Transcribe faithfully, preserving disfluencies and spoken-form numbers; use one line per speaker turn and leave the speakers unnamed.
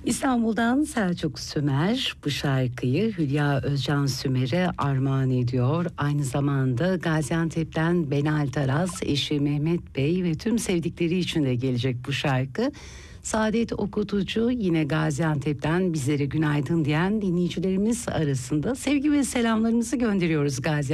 İstanbul'dan Selçuk Sümer bu şarkıyı Hülya Özcan Sümer'e armağan ediyor. Aynı zamanda Gaziantep'ten Benal Taraz, eşi Mehmet Bey ve tüm sevdikleri için de gelecek bu şarkı. Saadet Okutucu yine Gaziantep'ten bizlere günaydın diyen dinleyicilerimiz arasında sevgi ve selamlarımızı gönderiyoruz Gaziantep'e.